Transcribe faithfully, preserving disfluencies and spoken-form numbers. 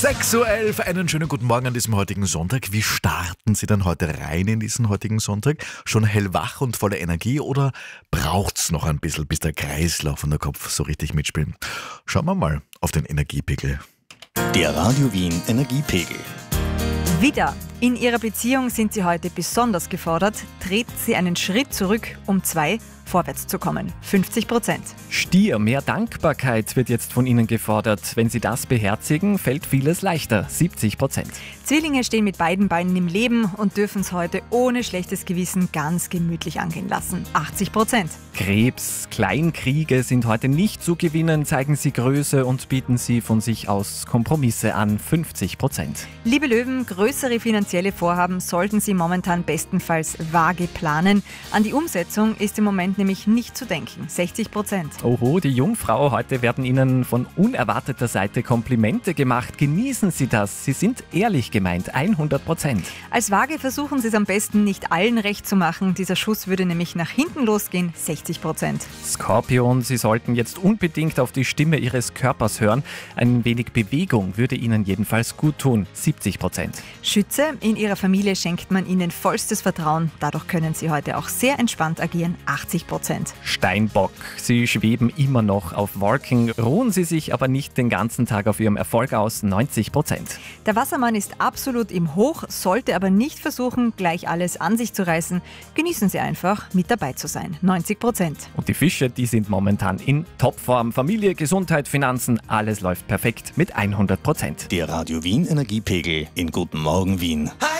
sechs Uhr elf, einen schönen guten Morgen an diesem heutigen Sonntag. Wie starten Sie dann heute rein in diesen heutigen Sonntag? Schon hellwach und voller Energie oder braucht's noch ein bisschen, bis der Kreislauf und der Kopf so richtig mitspielen? Schauen wir mal auf den Energiepegel. Der Radio Wien Energiepegel. Wieder. In Ihrer Beziehung sind Sie heute besonders gefordert. Treten Sie einen Schritt zurück, um zwei vorwärts zu kommen. fünfzig Prozent. Stier, mehr Dankbarkeit wird jetzt von Ihnen gefordert. Wenn Sie das beherzigen, fällt vieles leichter. siebzig Prozent. Zwillinge stehen mit beiden Beinen im Leben und dürfen es heute ohne schlechtes Gewissen ganz gemütlich angehen lassen. achtzig Prozent. Krebs, Kleinkriege sind heute nicht zu gewinnen. Zeigen Sie Größe und bieten Sie von sich aus Kompromisse an. fünfzig Prozent. Liebe Löwen, größere finanzielle Vorhaben sollten Sie momentan bestenfalls vage planen. An die Umsetzung ist im Moment nämlich nicht zu denken. sechzig Prozent. Oho, die Jungfrau, heute werden Ihnen von unerwarteter Seite Komplimente gemacht. Genießen Sie das. Sie sind ehrlich gemeint. hundert Prozent. Als Waage versuchen Sie es am besten nicht allen recht zu machen. Dieser Schuss würde nämlich nach hinten losgehen. sechzig Prozent. Skorpion, Sie sollten jetzt unbedingt auf die Stimme Ihres Körpers hören. Ein wenig Bewegung würde Ihnen jedenfalls gut tun. siebzig Prozent. Schütze, in Ihrer Familie schenkt man Ihnen vollstes Vertrauen. Dadurch können Sie heute auch sehr entspannt agieren. achtzig Prozent. Steinbock, Sie schweben immer noch auf Wolken. Ruhen Sie sich aber nicht den ganzen Tag auf Ihrem Erfolg aus. neunzig Prozent. Der Wassermann ist absolut im Hoch, sollte aber nicht versuchen, gleich alles an sich zu reißen. Genießen Sie einfach, mit dabei zu sein. neunzig Prozent. Und die Fische, die sind momentan in Topform. Familie, Gesundheit, Finanzen, alles läuft perfekt mit hundert Prozent. Der Radio Wien Energiepegel in Guten Morgen Wien.